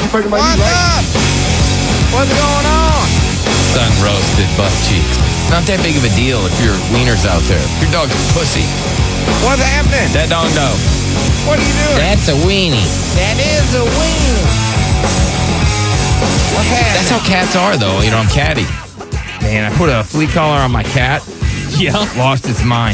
pregnant by me, What's right? up? What's going on? Sun-roasted butt cheeks. Not that big of a deal if your wiener's out there. If your dog's a pussy. What's happening? That dog no. What are you doing? That's a weenie. That is a wiener. What's happening? That's how cats are, though. You know, I'm catty. Man, I put a flea collar on my cat. Yeah. Lost its mind.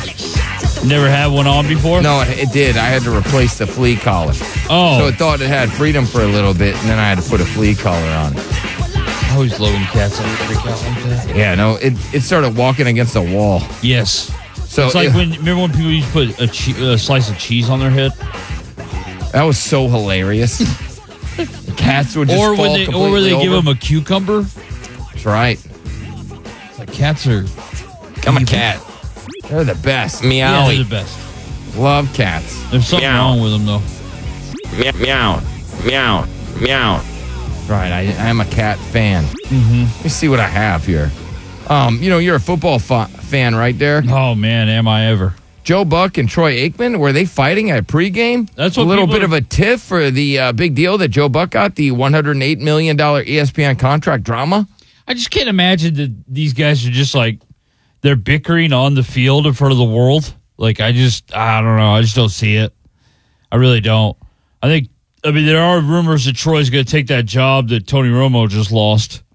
Never had one on before? No, it did. I had to replace the flea collar. Oh. So it thought it had freedom for a little bit, and then I had to put a flea collar on it. I always love when cats have a freak out like that. Yeah, no, it started walking against a wall. Yes. So It's like remember when people used to put a slice of cheese on their head? that was so hilarious. The cats would just Or fall when they completely give over. them a cucumber? That's right. Like cats are... I'm a cat. They're the best. Yeah, they're Meowie. the best. Love cats. There's something Meow. wrong with them, though. Meow. Meow. Meow. Right, I am a cat fan. Mm-hmm. Let me see what I have here. You're a football fan, right, Derek? Oh, man, am I ever. Joe Buck and Troy Aikman, were they fighting at pregame? That's a what little people bit of a tiff for the big deal that Joe Buck got, the $108 million ESPN contract drama. I just can't imagine that these guys are just like, they're bickering on the field in front of the world. Like, I don't know. I just don't see it. I really don't. There are rumors that Troy's going to take that job that Tony Romo just lost.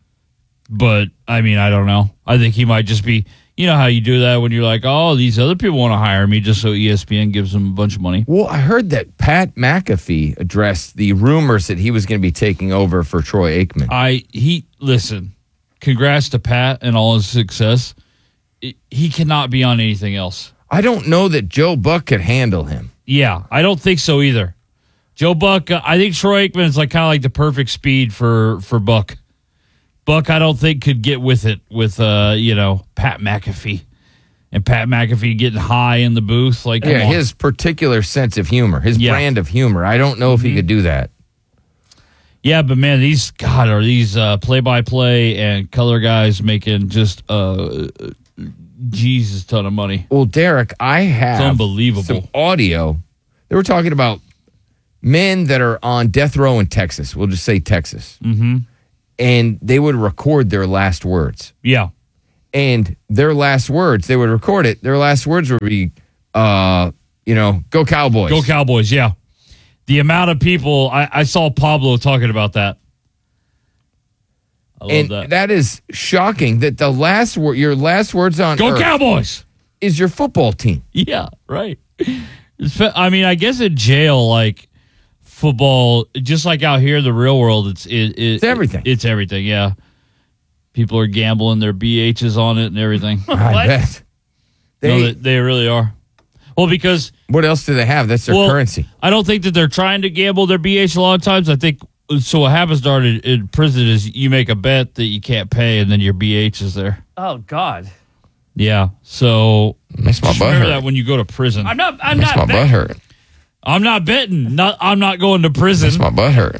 But, I don't know. I think he might just be, you know how you do that when you're like, oh, these other people want to hire me just so ESPN gives them a bunch of money. Well, I heard that Pat McAfee addressed the rumors that he was going to be taking over for Troy Aikman. Listen, congrats to Pat and all his success. He cannot be on anything else. I don't know that Joe Buck could handle him. Yeah, I don't think so either. Joe Buck, I think Troy Aikman is kind of like the perfect speed for Buck. Buck, I don't think could get with it with Pat McAfee, and Pat McAfee getting high in the booth. Like, come on. His particular sense of humor, his brand of humor. I don't know if he could do that. Yeah, but man, these play-by-play and color guys making just Jesus ton of money. Well, Derek, I have It's unbelievable. some audio. They were talking about men that are on death row in Texas. We'll just say Texas. Mm-hmm. And they would record their last words. Yeah. And their last words, they would record it. Their last words would be, go Cowboys. Go Cowboys, yeah. The amount of people, I saw Pablo talking about that. I love that. That is shocking that your last words on Go earth Cowboys! is your football team. Yeah, right. I guess in jail, like football, just like out here in the real world, it's everything. It's everything, yeah. People are gambling their BHs on it and everything. I bet. They really are. Well, because... What else do they have? That's their currency. I don't think that they're trying to gamble their BH a lot of times. I think... So what happens in prison is you make a bet that you can't pay, and then your BH is there. Oh, God. Yeah, so... Makes my butt remember hurt. that when you go to prison. I'm not Makes my butt hurt. I'm not betting. I'm not going to prison. Makes my butt hurt.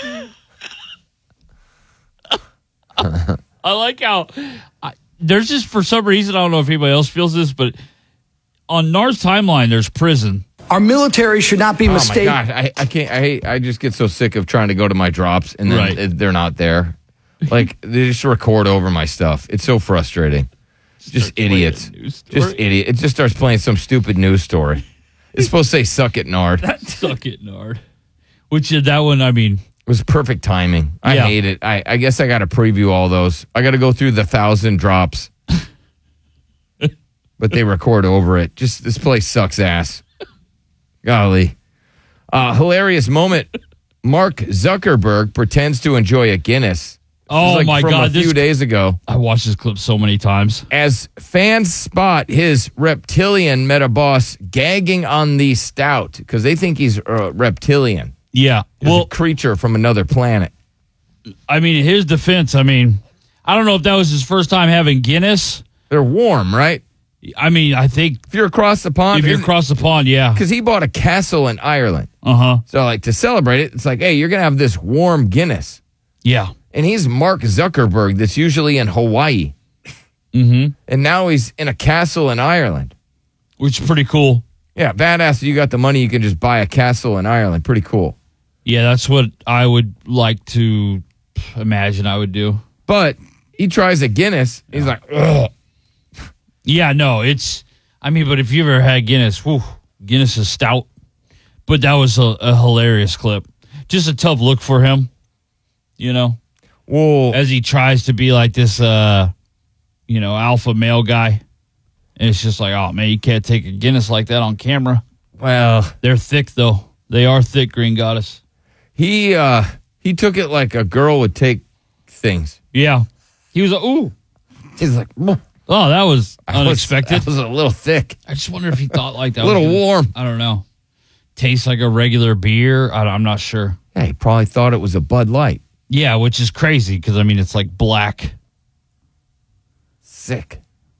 I like how there's just, for some reason, I don't know if anybody else feels this, but on NAR's timeline, there's prison. Our military should not be mistaken. Oh my God, I can't. I just get so sick of trying to go to my drops and then they're not there. Like, they just record over my stuff. It's so frustrating. Just idiots. Just idiot. It just starts playing some stupid news story. It's supposed to say "Suck it, Nard." Suck it, Nard. Which that one, it was perfect timing. I hate it. I guess I got to preview all those. I got to go through the 1,000 drops. But they record over it. Just, this place sucks ass. Golly. Hilarious moment. Mark Zuckerberg pretends to enjoy a Guinness. Oh, my God. A few days ago. I watched this clip so many times. As fans spot his reptilian meta boss gagging on the stout because they think he's reptilian. Yeah. He's a creature from another planet. In his defense, I don't know if that was his first time having Guinness. They're warm, right? I think... If you're across the pond... If you're across the pond, yeah. Because he bought a castle in Ireland. Uh-huh. So, to celebrate it, it's like, hey, you're going to have this warm Guinness. Yeah. And he's Mark Zuckerberg that's usually in Hawaii. Mm-hmm. And now he's in a castle in Ireland. Which is pretty cool. Yeah, badass. You got the money, you can just buy a castle in Ireland. Pretty cool. Yeah, that's what I would like to imagine I would do. But he tries a Guinness. He's like, ugh. Yeah, no, but if you ever had Guinness, Guinness is stout. But that was a hilarious clip. Just a tough look for him, Well, as he tries to be like this, alpha male guy. And it's just like, oh, man, you can't take a Guinness like that on camera. well, They're thick, though. They are thick, Green Goddess. he took it like a girl would take things. Yeah. He was like, ooh. He's like, Oh, that was unexpected. That was a little thick, I just wonder if he thought like that. a little was gonna- warm. I don't know. Tastes like a regular beer. I'm not sure. Yeah, he probably thought it was a Bud Light. Yeah, which is crazy because, it's like black. Sick.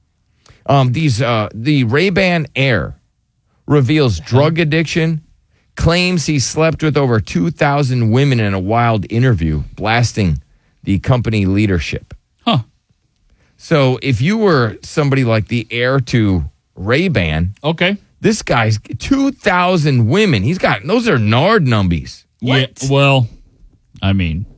The Ray-Ban Air reveals drug addiction, claims he slept with over 2,000 women in a wild interview, blasting the company leadership. Huh. So if you were somebody like the heir to Ray-Ban, Okay. this guy's 2,000 women. Those are Nard numbies. Yeah, well, I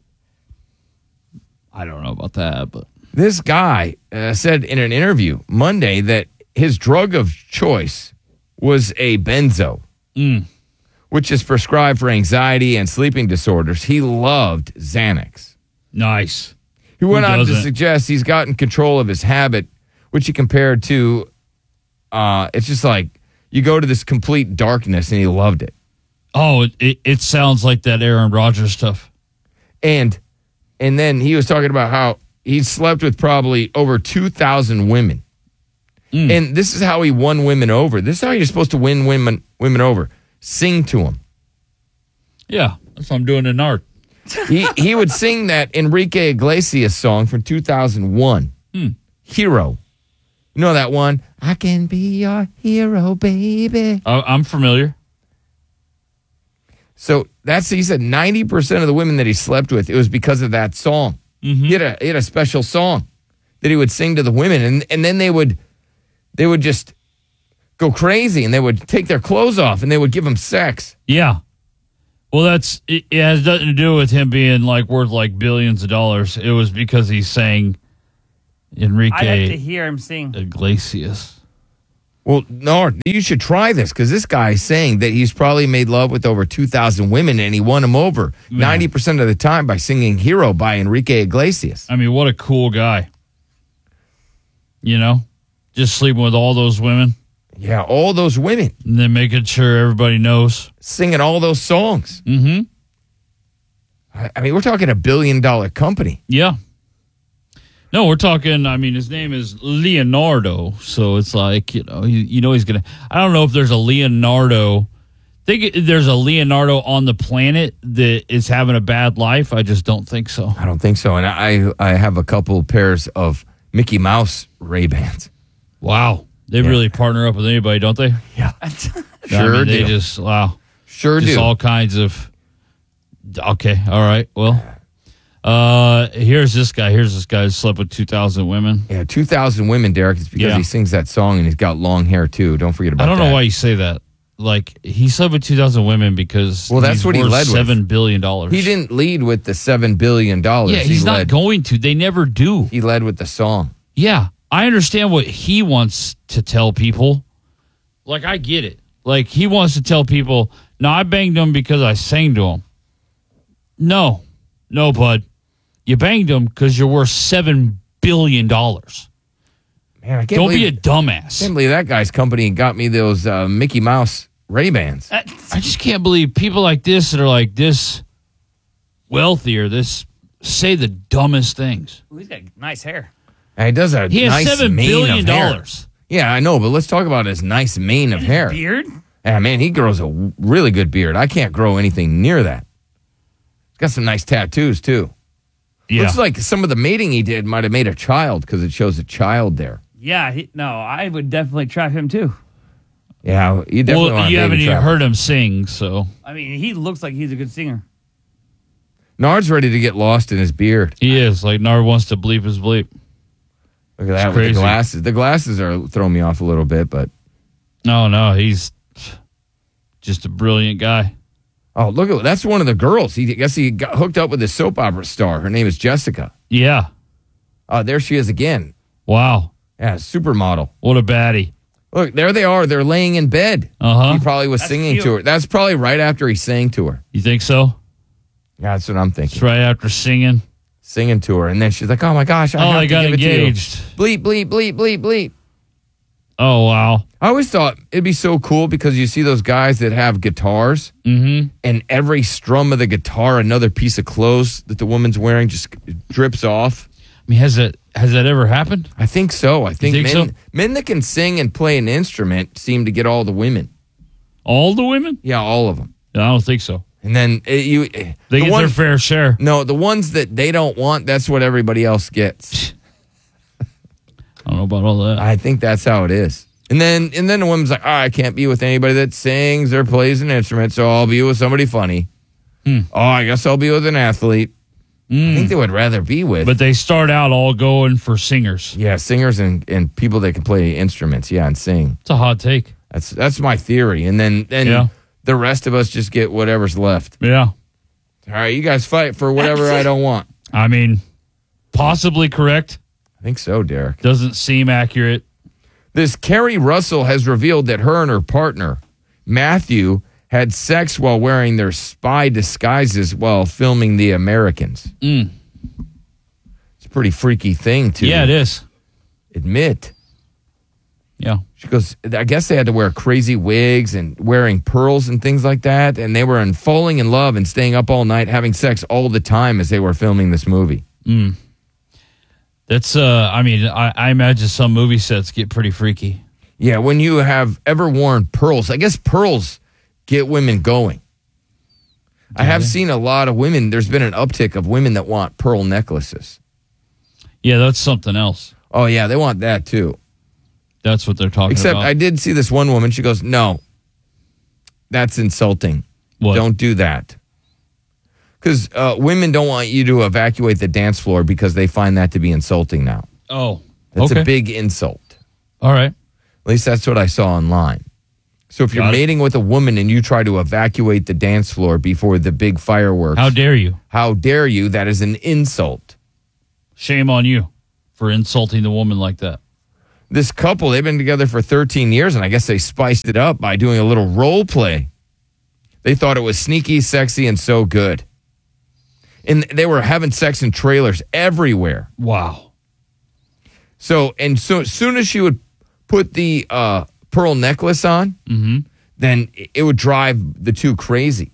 don't know about that, but This guy said in an interview Monday that his drug of choice was a benzo, which is prescribed for anxiety and sleeping disorders. He loved Xanax. nice. He went Who on to doesn't? suggest he's gotten control of his habit, which he compared to, it's just like you go to this complete darkness, and he loved it. Oh, it sounds like that Aaron Rodgers stuff. And then he was talking about how he slept with probably over 2,000 women. And this is how he won women over. This is how you're supposed to win women over. Sing to them. Yeah, that's what I'm doing in art. He would sing that Enrique Iglesias song from 2001, Hero. You know that one? I can be your hero, baby. I'm familiar. So he said 90% of the women that he slept with, it was because of that song. He had a special song that he would sing to the women, and then they would just go crazy, and they would take their clothes off, and they would give him sex. Yeah. Well, it has nothing to do with him being like worth like billions of dollars. It was because he sang Enrique I'd like to hear him sing. Iglesias. Well, no, you should try this because this guy's saying that he's probably made love with over 2,000 women, and he won them over 90% of the time by singing Hero by Enrique Iglesias. What a cool guy. Just sleeping with all those women Yeah, all those women and then making sure everybody knows. singing all those songs. Mm-hmm. I mean, we're talking $1 billion company. Yeah. No, we're talking, his name is Leonardo. So it's like, he's going to, I don't know if there's a Leonardo. There's a Leonardo on the planet that is having a bad life. I just don't think so. I don't think so. And I have a couple pairs of Mickey Mouse Ray-Bans. Wow. They really partner up with anybody, don't they? Yeah. Sure do. They just, wow. Sure Just do. all kinds of, okay. All right. Well, here's this guy. Here's this guy who slept with 2,000 women. Yeah, 2,000 women, Derek. It's because he sings that song and he's got long hair, too. Don't forget about that. I don't know why you say that. Like, he slept with 2,000 women because that's what he worth led with. $7 billion. He didn't lead with the $7 billion. Yeah, he's not going to. They never do. He led with the song. Yeah, I understand what he wants to tell people. Like, I get it. Like, he wants to tell people, no, I banged him because I sang to him. No, bud. You banged him because you're worth $7 billion. Man, I can't Don't be a believe, dumbass. can't believe that guy's company got me those Mickey Mouse Ray-Bans. I just can't believe people like this that are like this wealthy or this say the dumbest things. Ooh, he's got nice hair. And he does a He has nice $7 mane billion. of hair. Yeah, I know, but let's talk about his nice mane of hair. Beard? Yeah, man, he grows a really good beard. I can't grow anything near that. He's got some nice tattoos, too. Yeah. Looks like some of the mating he did might have made a child because it shows a child there. Yeah, I would definitely trap him too. Yeah, you definitely want you a haven't baby even trap. heard him sing, so. He looks like he's a good singer. Nard's ready to get lost in his beard. He is. Like, Nard wants to bleep his bleep. Look at that with crazy. the glasses. The glasses are throwing me off a little bit, but No, he's just a brilliant guy. Oh, look, that's one of the girls. I guess he got hooked up with this soap opera star. Her name is Jessica. Yeah. Oh, there she is again. Wow. Yeah, supermodel. What a baddie. Look, there they are. They're laying in bed. Uh-huh. He probably was singing cute. to her. That's probably right after he sang to her. You think so? Yeah, that's what I'm It's thinking. right after singing. Singing to her. And then she's like, oh, my gosh, I have they to got give engaged. it to you. Bleep, bleep, bleep, bleep, bleep. Oh, wow. I always thought it'd be so cool because you see those guys that have guitars, and every strum of the guitar, another piece of clothes that the woman's wearing just drips off. I mean, has that ever happened? I think so. I think, think so? men that can sing and play an instrument seem to get all the women. All the women? Yeah, all of them. I don't think so. And then They get their fair share. No, the ones that they don't want, that's what everybody else gets. I don't know about all that. I think that's how it is. And then the woman's like, I can't be with anybody that sings or plays an instrument, so I'll be with somebody funny. Oh, I guess I'll be with an athlete. I think they would rather be with. But they start out all going for singers. yeah, singers and people that can play instruments, and sing. It's a hot take. That's my theory. And then Yeah. the rest of us just get whatever's left. Yeah. All right, you guys fight for whatever I don't want. I mean, possibly correct. I think so, Derek. Doesn't seem accurate. This Carrie Russell has revealed that her and her partner, Matthew, had sex while wearing their spy disguises while filming The Americans. It's a pretty freaky thing to Yeah, it is. admit. Yeah. She goes, I guess they had to wear crazy wigs and wearing pearls and things like that. And they were falling in love and staying up all night, having sex all the time as they were filming this movie. That's, I mean, I imagine some movie sets get pretty freaky. Yeah, when you have ever worn pearls, I guess pearls get women going. I have seen a lot of women. There's been an uptick of women that want pearl necklaces. Yeah, that's something else. Oh, yeah, they want that too. That's what they're talking Except about. I did see this one woman. She goes, no, that's insulting. What? Don't do that. Because women don't want you to evacuate the dance floor because they find that to be insulting now. Oh, That's okay. a big insult. All right. At least that's what I saw online. So if you're Got it. mating with a woman and you try to evacuate the dance floor before the big fireworks, How dare you? how dare you? That is an insult. Shame on you for insulting the woman like that. This couple, they've been together for 13 years, and I guess they spiced it up by doing a little role play. They thought it was sneaky, sexy, and so good. And they were having sex in trailers everywhere. Wow. So as soon as she would put the pearl necklace on, then it would drive the two crazy.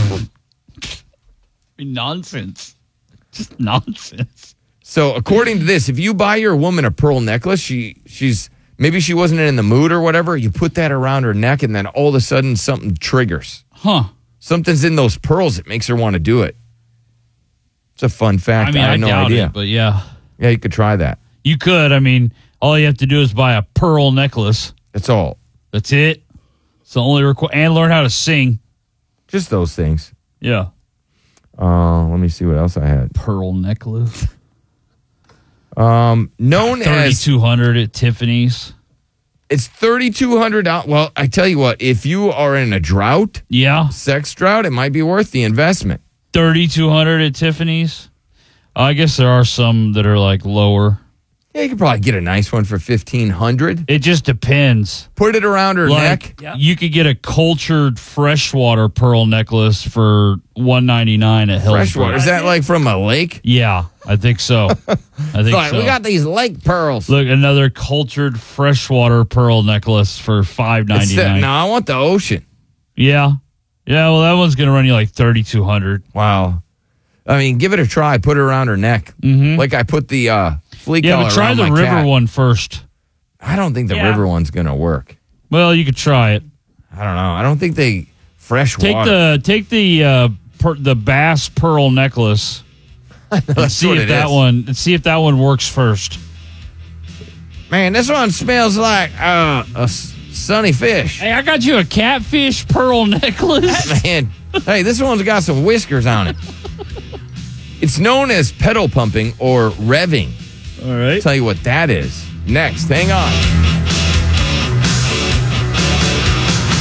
Nonsense. Just nonsense. So according to this, if you buy your woman a pearl necklace, she's maybe she wasn't in the mood or whatever, you put that around her neck and then all of a sudden something triggers. Huh. Something's in those pearls that makes her want to do it. It's a fun fact. I mean, I I had no doubt idea. it, but yeah. Yeah, you could try that. You could. I mean, all you have to do is buy a pearl necklace. That's all. That's it. It's the only and learn how to sing. Just those things. Yeah. Let me see what else I had. Pearl necklace. Known as $3,200 at Tiffany's. it's $3,200. Well, I tell you what, if you are in a drought, Yeah. sex drought, it might be worth the investment. $3,200 at Tiffany's. I guess there are some that are like lower. Yeah, you could probably get a nice one for $1,500. It just depends. Put it around her Like neck. you could get a cultured freshwater pearl necklace for $199 at Hillsborough. Freshwater. Is that like from a lake? Yeah, I think so. I think Like, so. we got these lake pearls. Look, another cultured freshwater pearl necklace for $599. No, I want the ocean. Yeah. Yeah, well, that one's going to run you like $3,200. Wow. I mean, give it a try. Put it around her neck. Like I put the flea Yeah, collar but try around the my river cat. one first. I don't think the river one's going to work. Well, you could try it. I don't know. I don't think they fresh Take water. the bass pearl necklace and That's see what if it that is. one that one works first. Man, this one smells like a sunny fish. Hey, I got you a catfish pearl necklace. Man, hey, this one's got some whiskers on it. It's known as pedal pumping or revving. All right. Tell you what that is. Next, hang on. Let's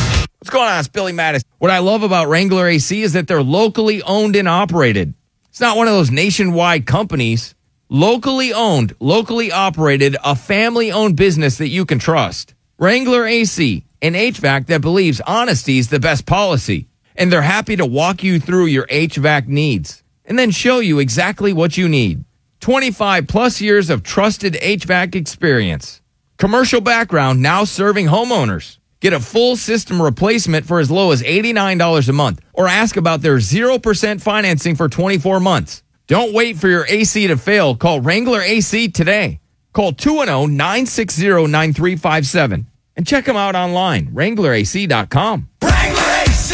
going on? It's Billy Mattis. What I love about Wrangler AC is that they're locally owned and operated. It's not one of those nationwide companies. Locally owned, locally operated, a family-owned business that you can trust. Wrangler AC, an HVAC that believes honesty is the best policy. And they're happy to walk you through your HVAC needs and then show you exactly what you need. 25 plus years of trusted HVAC experience. Commercial background, now serving homeowners. Get a full system replacement for as low as $89 a month or ask about their 0% financing for 24 months. Don't wait for your AC to fail. Call Wrangler AC today. Call 210-960-9357 and check them out online, WranglerAC.com. Wrangler AC!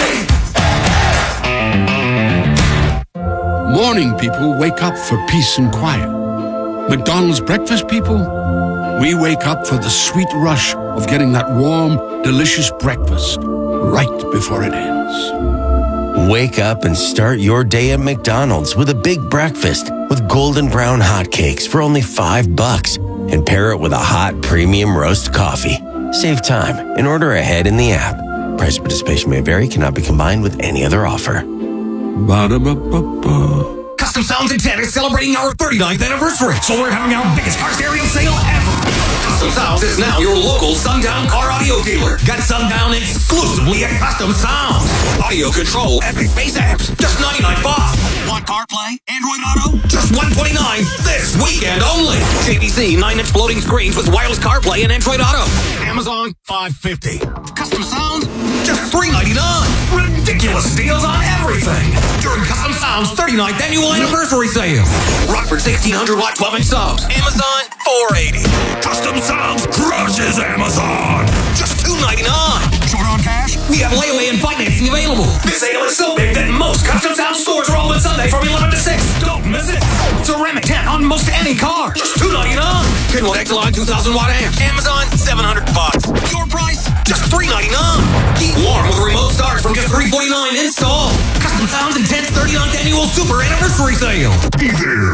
Morning people wake up for peace and quiet. McDonald's breakfast people, we wake up for the sweet rush of getting that warm, delicious breakfast right before it ends. Wake up and start your day at McDonald's with a big breakfast with golden brown hotcakes for only $5 and pair it with a hot premium roast coffee. Save time and order ahead in the app. Price participation may vary, cannot be combined with any other offer. Ba-da-ba-ba-ba. Custom Sounds in 10 is celebrating our 39th anniversary, so we're having our biggest car stereo sale ever. Custom Sounds is now your local Sundown car audio dealer. Get Sundown exclusively at Custom Sounds. Audio control, epic bass amps, just $99. Want CarPlay, Android Auto? Just $129 this weekend only. JVC 9-inch floating screens with wireless CarPlay and Android Auto. Amazon $550. Custom Sounds just $399. Ridiculous deals on everything during Custom Sounds 39th annual anniversary sale. Rockford 1600 watt 12-inch subs. Amazon $480. Custom Sounds crushes Amazon. Just $299. Short on cash? We have layaway and financing available. This sale is so big that most Custom Sounds stores are open Sunday from 11 to 6. Don't miss it. Ceramic 10 on most any car. Just $299. Kenwood Exelon 2000 watt amp. Amazon $700. Your price? Just $399. Keep warm with a remote start from just $349 install. Custom Sounds Intense 39th annual super anniversary sale. Be there.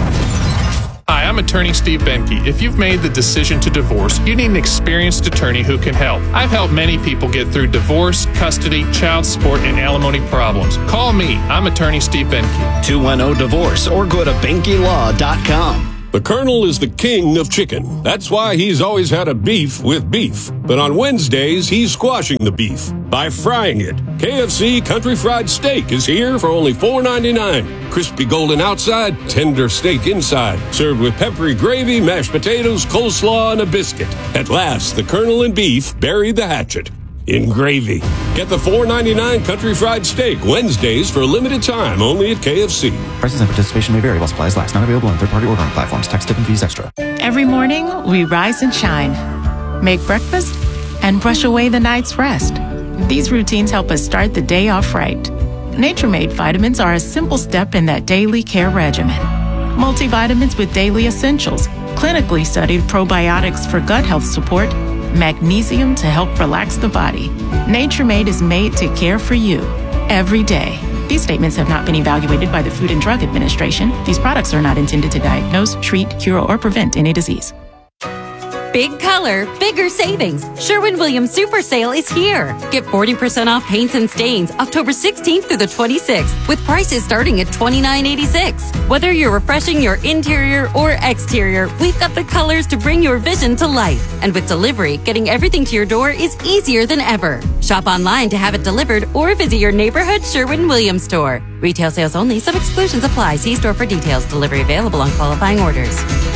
Hi, I'm attorney Steve Benke. If you've made the decision to divorce, you need an experienced attorney who can help. I've helped many people get through divorce, custody, child support, and alimony problems. Call me. I'm attorney Steve Benke. 210-DIVORCE or go to BenkeLaw.com. The Colonel is the king of chicken. That's why he's always had a beef with beef. But on Wednesdays, he's squashing the beef by frying it. KFC Country Fried Steak is here for only $4.99. Crispy golden outside, tender steak inside. Served with peppery gravy, mashed potatoes, coleslaw, and a biscuit. At last, the Colonel and beef buried the hatchet in gravy. Get the $4.99 Country Fried Steak Wednesdays for a limited time only at KFC. Prices and participation may vary while supplies last. Not available on third-party ordering platforms. Tax, tip, and fees extra. Every morning, we rise and shine, make breakfast, and brush away the night's rest. These routines help us start the day off right. Nature-Made vitamins are a simple step in that daily care regimen. Multivitamins with daily essentials, clinically studied probiotics for gut health support, magnesium to help relax the body. Nature-Made is made to care for you every day. These statements have not been evaluated by the Food and Drug Administration. These products are not intended to diagnose, treat, cure, or prevent any disease. Big color, bigger savings. Sherwin-Williams Super Sale is here. Get 40% off paints and stains October 16th through the 26th with prices starting at $29.86. Whether you're refreshing your interior or exterior, we've got the colors to bring your vision to life. And with delivery, getting everything to your door is easier than ever. Shop online to have it delivered or visit your neighborhood Sherwin-Williams store. Retail sales only. Some exclusions apply. See store for details. Delivery available on qualifying orders.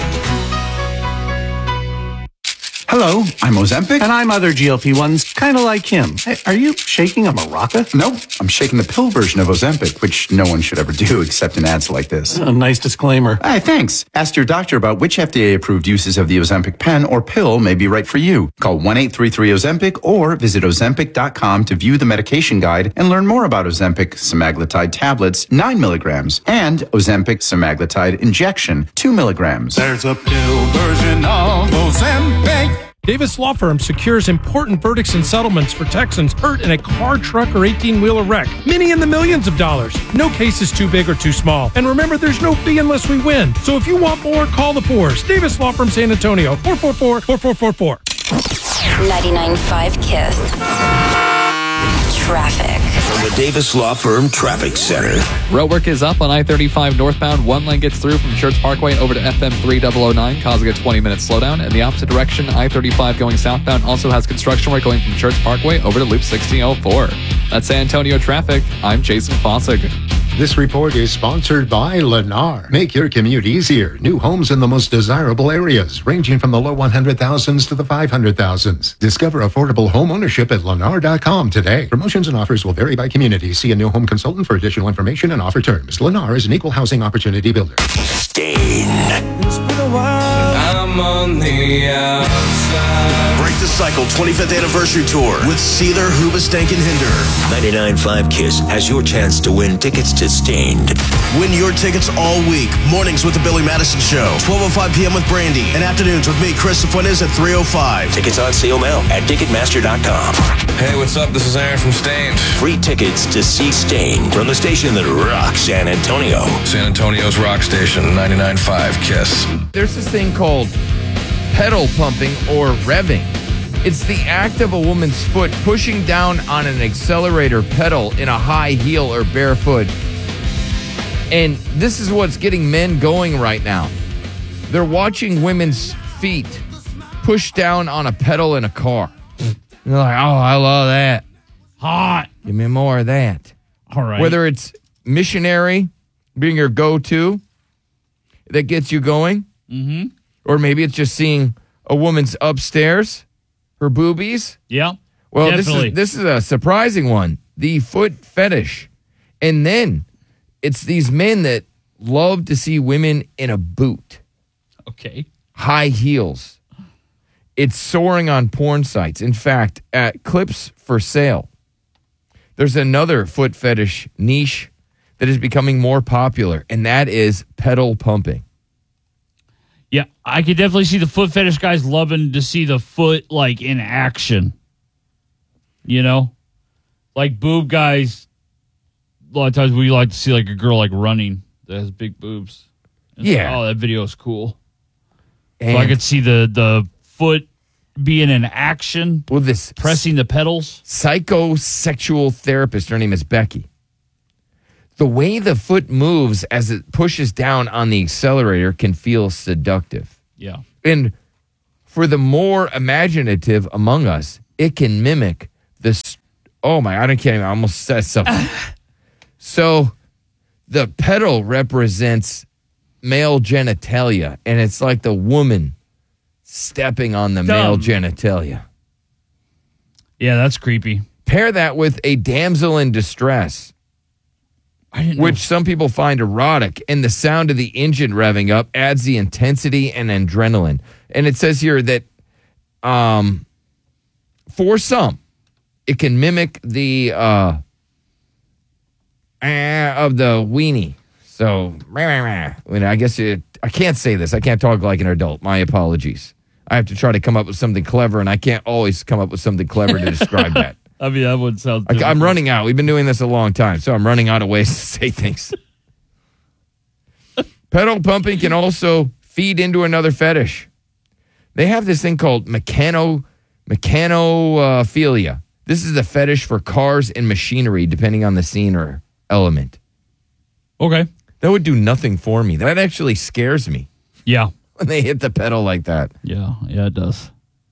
Hello, I'm Ozempic. And I'm other GLP-1s, kind of like him. Hey, are you shaking a maraca? Nope, I'm shaking the pill version of Ozempic, which no one should ever do except in ads like this. A nice disclaimer. Hey, thanks. Ask your doctor about which FDA-approved uses of the Ozempic pen or pill may be right for you. Call 1-833-OZEMPIC or visit Ozempic.com to view the medication guide and learn more about Ozempic semaglutide tablets, 9 milligrams, and Ozempic semaglutide injection, 2 milligrams. There's a pill version of Ozempic. Davis Law Firm secures important verdicts and settlements for Texans hurt in a car, truck, or 18-wheeler wreck. Many in the millions of dollars. No case is too big or too small. And remember, there's no fee unless we win. So if you want more, call the Fours. Davis Law Firm San Antonio, 444-4444. 99.5 KISS. Traffic. From the Davis Law Firm Traffic Center. Roadwork is up on I-35 northbound. One lane gets through from Church Parkway over to FM 3009, causing a 20-minute slowdown. In the opposite direction, I-35 going southbound also has construction work going from Church Parkway over to Loop 1604. That's San Antonio traffic. I'm Jason Fossig. This report is sponsored by Lennar. Make your commute easier. New homes in the most desirable areas, ranging from the low 100,000s to the 500,000s. Discover affordable home ownership at Lennar.com today. Promotions and offers will vary by community. See a new home consultant for additional information and offer terms. Lennar is an equal housing opportunity builder. Stain. It's been a while. I'm on the outside. Break the Cycle 25th Anniversary Tour with Seether, Hoobastank, and Hinder. 99.5 KISS has your chance to win tickets to Stained. Win your tickets all week. Mornings with the Billy Madison Show. 12:05 p.m. with Brandy. And afternoons with me, Chris Fuentes at 3:05. Tickets on sale now at Ticketmaster.com. Hey, what's up? This is Aaron from Stained. Free tickets to see Stained from the station that rocks San Antonio. San Antonio's rock station, 99.5 KISS. There's this thing called pedal pumping or revving. It's the act of a woman's foot pushing down on an accelerator pedal in a high heel or barefoot. And this is what's getting men going right now. They're watching women's feet push down on a pedal in a car. And they're like, oh, I love that. Hot. Give me more of that. All right. Whether it's missionary being your go-to that gets you going, or maybe it's just seeing a woman's upstairs, her boobies. Yeah. Well, definitely. this is a surprising one. The foot fetish. And then it's these men that love to see women in a boot. Okay. High heels. It's soaring on porn sites. In fact, at Clips for Sale, there's another foot fetish niche that is becoming more popular, and that is pedal pumping. Yeah, I could definitely see the foot fetish guys loving to see the foot like in action. You know? Like boob guys, a lot of times we like to see like a girl like running that has big boobs. And Yeah. oh, that video is cool. And so I could see the foot being in action. Well, this pressing the pedals. Psychosexual therapist, her name is Becky. The way the foot moves as it pushes down on the accelerator can feel seductive. Yeah. And for the more imaginative among us, it can mimic this. Oh my, I can't even, I almost said something. So the pedal represents male genitalia, and it's like the woman stepping on the male genitalia. Yeah, that's creepy. Pair that with a damsel in distress, which some people find erotic, and the sound of the engine revving up adds the intensity and adrenaline. And it says here that for some, it can mimic the of the weenie. So, I guess I can't say this. I can't talk like an adult. My apologies. I have to try to come up with something clever, and I can't always come up with something clever to describe that. I mean, that would sound... I'm running out. We've been doing this a long time, so I'm running out of ways to say things. Pedal pumping can also feed into another fetish. They have this thing called mechanophilia. This is a fetish for cars and machinery, depending on the scene or element. Okay. That would do nothing for me. That actually scares me. Yeah. When they hit the pedal like that. Yeah, it does.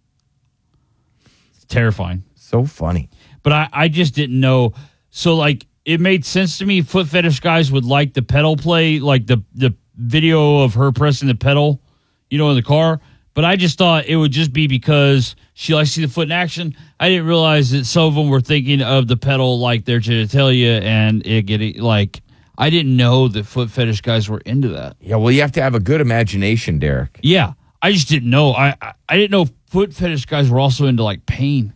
It's terrifying. So funny. But I just didn't know. So, like, it made sense to me. Foot fetish guys would like the pedal play, like the video of her pressing the pedal, in the car. But I just thought it would just be because she likes to see the foot in action. I didn't realize that some of them were thinking of the pedal like their genitalia and it getting, like, I didn't know that foot fetish guys were into that. Yeah, well, you have to have a good imagination, Derek. Yeah, I just didn't know. I didn't know foot fetish guys were also into, like, pain.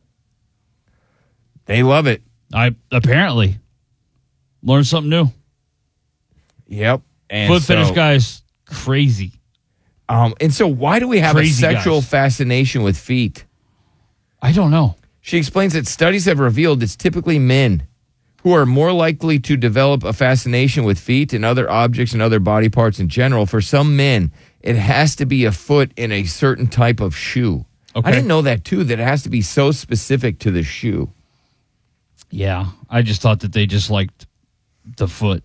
They love it. I apparently learned something new. Yep. And foot fetish guys, crazy. And so why do we have Crazy a sexual guys. fascination with feet? I don't know. She explains that studies have revealed it's typically men who are more likely to develop a fascination with feet and other objects and other body parts in general. For some men, it has to be a foot in a certain type of shoe. Okay. I didn't know that, too, that it has to be so specific to the shoe. Yeah, I just thought that they just liked the foot.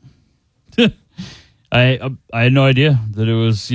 I had no idea that it was,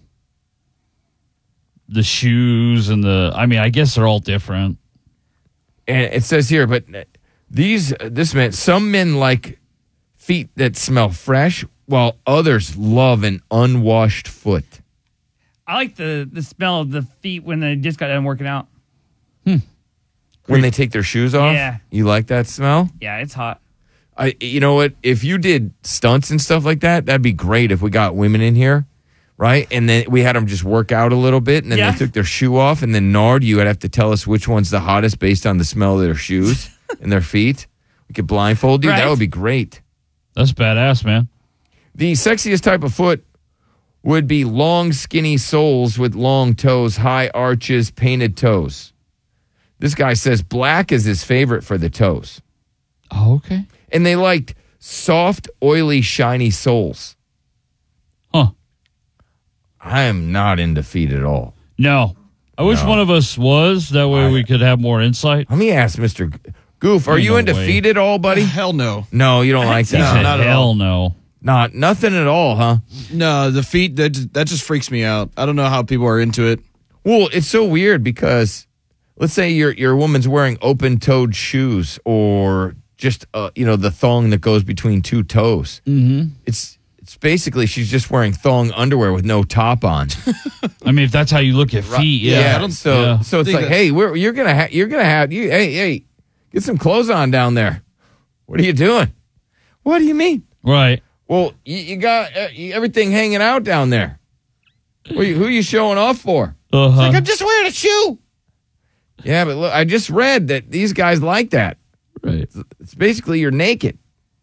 the shoes and I guess they're all different. And it says here, but this man, some men like feet that smell fresh, while others love an unwashed foot. I like the smell of the feet when they just got done working out. When they take their shoes off? Yeah. You like that smell? Yeah, it's hot. You know what? If you did stunts and stuff like that, that'd be great if we got women in here, right? And then we had them just work out a little bit, and then they took their shoe off, and then Nard, you would have to tell us which one's the hottest based on the smell of their shoes and their feet. We could blindfold you. Right. That would be great. That's badass, man. The sexiest type of foot would be long, skinny soles with long toes, high arches, painted toes. This guy says black is his favorite for the toes. Oh, okay. And they liked soft, oily, shiny soles. Huh. I am not into feet at all. No. I wish one of us was. That way we could have more insight. Let me ask Mr. Goof, are you into feet at all, buddy? Hell no. No, you don't like that. No, not at all. No. Nothing at all, huh? No, the feet, that just freaks me out. I don't know how people are into it. Well, it's so weird because let's say your woman's wearing open-toed shoes or just the thong that goes between two toes. Mm-hmm. It's basically she's just wearing thong underwear with no top on. I mean, if that's how you look at feet, So it's like, hey, you're gonna have hey, get some clothes on down there. What are you doing? What do you mean? Right. Well, you got everything hanging out down there. Who are you showing off for? It's like, I'm just wearing a shoe. Yeah, but look, I just read that these guys like that. Right. It's basically you're naked.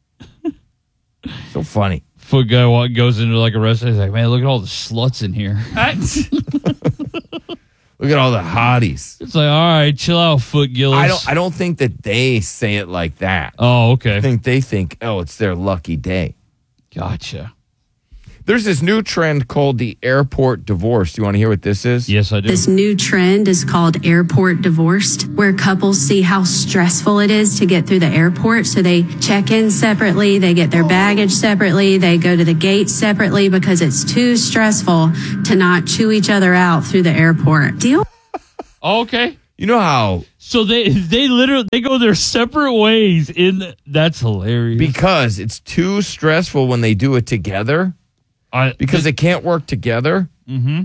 So funny. Foot guy goes into like a restaurant. He's like, man, look at all the sluts in here. Look at all the hotties. It's like, all right, chill out, Foot Gillis. I don't think that they say it like that. Oh, okay. I think they think, it's their lucky day. Gotcha. There's this new trend called the airport divorce. Do you want to hear what this is? Yes, I do. This new trend is called airport divorced, where couples see how stressful it is to get through the airport. So they check in separately, they get their baggage separately, they go to the gate separately because it's too stressful to not chew each other out through the airport. Deal? Okay. You know how? So they literally go their separate ways that's hilarious. Because it's too stressful when they do it together. Because they can't work together. Mm-hmm.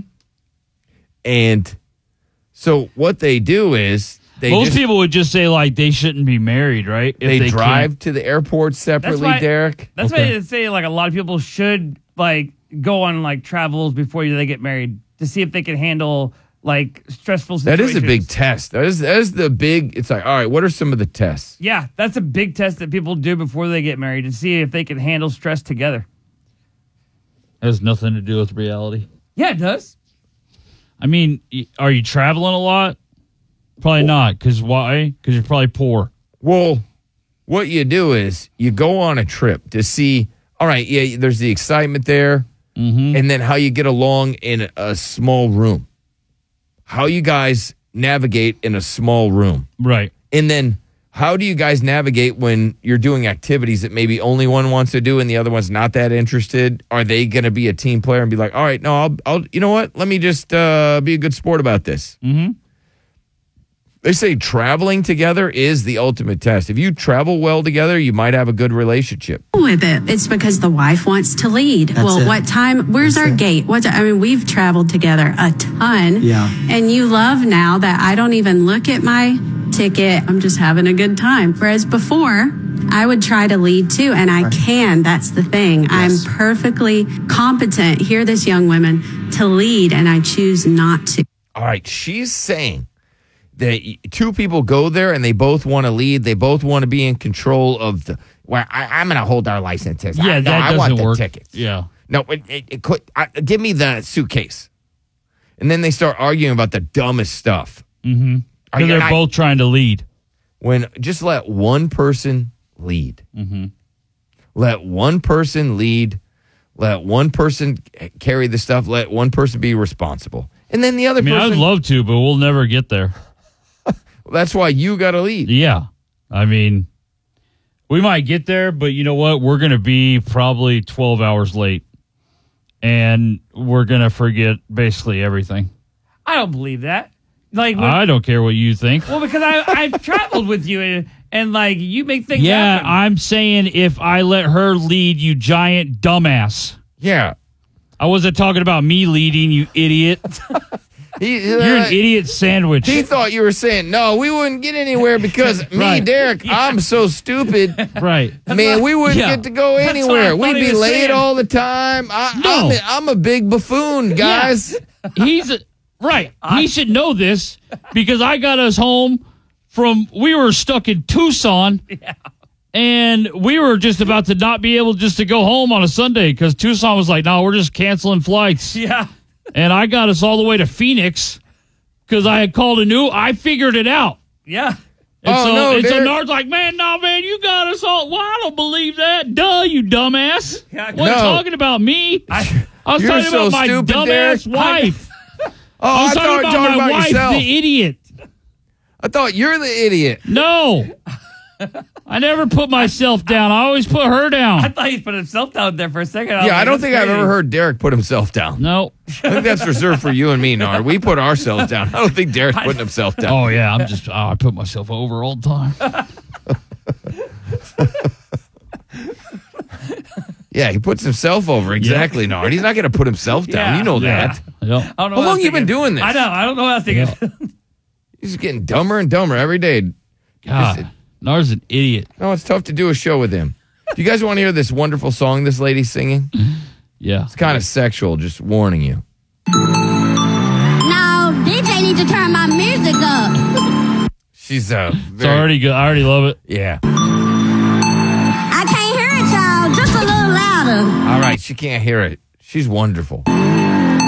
And so what they do is most people would just say like they shouldn't be married, right? If they drive to the airport separately, Derek. That's why they say like a lot of people should like go on like travels before they get married to see if they can handle like stressful situations. That is a big test. That is the big. It's like, all right, what are some of the tests? Yeah, that's a big test that people do before they get married to see if they can handle stress together. Has nothing to do with reality. Yeah, it does. I mean, are you traveling a lot? Probably not. Because why? Because you're probably poor. Well, what you do is you go on a trip to see, all right, yeah, there's the excitement there, and then how you get along in a small room. How you guys navigate in a small room. Right. And then how do you guys navigate when you're doing activities that maybe only one wants to do and the other one's not that interested? Are they going to be a team player and be like, all right, no, I'll you know what? Let me just be a good sport about this. Mm-hmm. They say traveling together is the ultimate test. If you travel well together, you might have a good relationship. With it, it's because the wife wants to lead. What time? Where's our gate? We've traveled together a ton. Yeah. And you love now that I don't even look at my ticket. I'm just having a good time. Whereas before, I would try to lead too, and I can. That's the thing. Yes. I'm perfectly competent. Hear this, young women, to lead, and I choose not to. All right, she's saying that two people go there and they both want to lead. They both want to be in control of the. Well, I'm going to hold our licenses. Yeah, I want the work. tickets. Yeah. No, it could. Give me the suitcase. And then they start arguing about the dumbest stuff. Mm-hmm. Because they're both trying to lead. When just let one person lead. Mm-hmm. Let one person lead. Let one person carry the stuff. Let one person be responsible. And then the other person. I'd love to, but we'll never get there. That's why you got to lead. Yeah. I mean, we might get there, but you know what? We're going to be probably 12 hours late, and we're going to forget basically everything. I don't believe that. Like, I don't care what you think. Well, because I've traveled with you, and like, you make things happen. I'm saying if I let her lead, you giant dumbass. Yeah. I wasn't talking about me leading, you idiot. You're an idiot sandwich. He thought you were saying, no, we wouldn't get anywhere because me, Derek, I'm so stupid. Right. Man, we wouldn't get to go anywhere. We'd be late all the time. I'm a big buffoon, guys. Yeah. Right. He should know this because I got us home we were stuck in Tucson. Yeah. And we were just about to not be able just to go home on a Sunday because Tucson was like, no, we're just canceling flights. Yeah. And I got us all the way to Phoenix because I had called I figured it out. Yeah. And so Nard's like, man, you got us all. Well, I don't believe that. Duh, you dumbass. Yeah, what are you talking about me? I was You're talking so about my stupid, dumbass Derek. wife. I was thought talking you were about talking my about wife, yourself. the idiot. I thought you're the idiot. No. I never put myself down. I always put her down. I thought he put himself down there for a second. I don't think I've ever heard Derek put himself down. No. I think that's reserved for you and me, Nard. We put ourselves down. I don't think Derek's putting himself down. Oh, yeah. I put myself over all the time. Yeah, he puts himself over. Exactly, Nard. He's not going to put himself down. You know that. Yeah. I don't know How long have you been doing this? I don't know what I was thinking. He's getting dumber and dumber every day. God, Nard's an idiot. No, it's tough to do a show with him. Do you guys want to hear this wonderful song this lady's singing? Yeah. It's kind of sexual, just warning you. No, DJ needs to turn my music up. She's it's already good. I already love it. Yeah. I can't hear it, y'all. Just a little louder. All right, she can't hear it. She's wonderful.